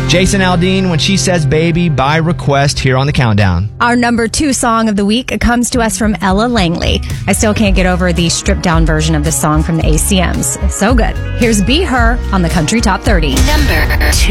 Jason Aldean, When She Says Baby, by request here on the Countdown. Our number 2 song of the week comes to us from Ella Langley. I still can't get over the stripped down version of this song from the ACMs. It's so good. Here's Be Her on the Country Top 30. Number 2.